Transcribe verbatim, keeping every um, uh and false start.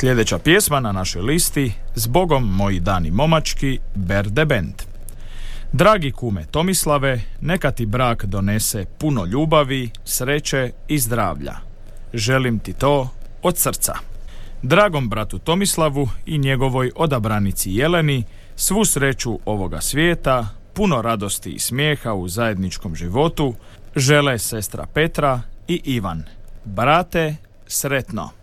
Sljedeća pjesma na našoj listi: Zbogom moji dani momački, Berde Bend. Dragi kume Tomislave, neka ti brak donese puno ljubavi, sreće i zdravlja. Želim ti to od srca. Dragom bratu Tomislavu i njegovoj odabranici Jeleni svu sreću ovoga svijeta, puno radosti i smijeha u zajedničkom životu žele sestra Petra i Ivan. Brate, sretno!